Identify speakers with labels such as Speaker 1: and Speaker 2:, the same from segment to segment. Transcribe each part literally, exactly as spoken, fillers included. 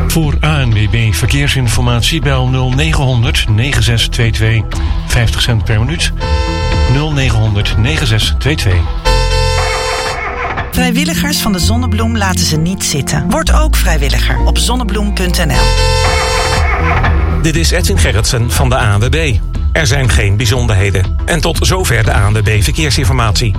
Speaker 1: Voor A N W B Verkeersinformatie bel nul negen honderd negen zes twee twee. vijftig cent per minuut. nul negen honderd negen zes twee twee.
Speaker 2: Vrijwilligers van de Zonnebloem laten ze niet zitten. Word ook vrijwilliger op zonnebloem punt n l.
Speaker 3: Dit is Edwin Gerritsen van de A N W B. Er zijn geen bijzonderheden. En tot zover de A N W B Verkeersinformatie.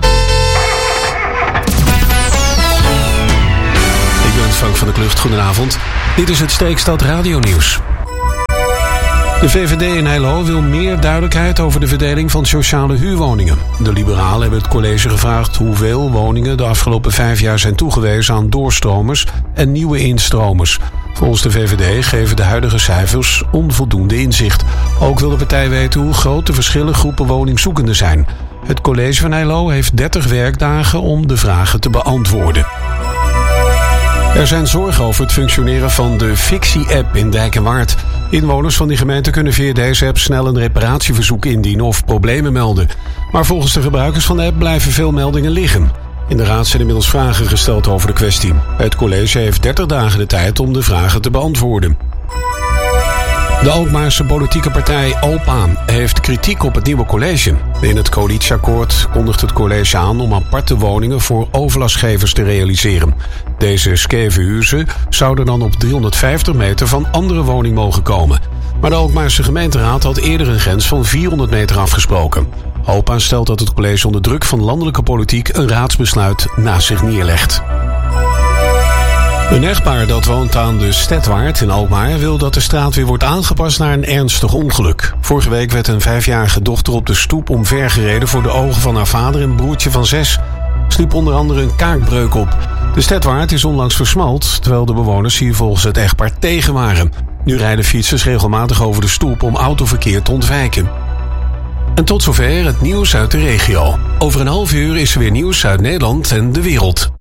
Speaker 4: Ik ben Frank van der Klucht. Goedenavond. Dit is het Steekstad Radio-nieuws. De V V D in Heilo wil meer duidelijkheid over de verdeling van sociale huurwoningen. De liberalen hebben het college gevraagd hoeveel woningen de afgelopen vijf jaar zijn toegewezen aan doorstromers en nieuwe instromers. Volgens de V V D geven de huidige cijfers onvoldoende inzicht. Ook wil de partij weten hoe groot de verschillende groepen woningzoekenden zijn. Het college van Heilo heeft dertig werkdagen om de vragen te beantwoorden. Er zijn zorgen over het functioneren van de Fictie-app in Dijk en Waard. Inwoners van die gemeente kunnen via deze app snel een reparatieverzoek indienen of problemen melden. Maar volgens de gebruikers van de app blijven veel meldingen liggen. In de raad zijn inmiddels vragen gesteld over de kwestie. Het college heeft dertig dagen de tijd om de vragen te beantwoorden. De Alkmaarse politieke partij ALPA heeft kritiek op het nieuwe college. In het coalitieakkoord kondigt het college aan om aparte woningen voor overlastgevers te realiseren. Deze scheve huizen zouden dan op driehonderdvijftig meter van andere woning mogen komen. Maar de Alkmaarse gemeenteraad had eerder een grens van vierhonderd meter afgesproken. ALPA stelt dat het college onder druk van landelijke politiek een raadsbesluit naast zich neerlegt. Een echtpaar dat woont aan de Stedwaard in Alkmaar wil dat de straat weer wordt aangepast naar een ernstig ongeluk. Vorige week werd een vijfjarige dochter op de stoep omvergereden voor de ogen van haar vader en broertje van zes. Sliep onder andere een kaakbreuk op. De Stedwaard is onlangs versmald, terwijl de bewoners hier volgens het echtpaar tegen waren. Nu rijden fietsers regelmatig over de stoep om autoverkeer te ontwijken. En tot zover het nieuws uit de regio. Over een half uur is er weer nieuws uit Nederland en de wereld.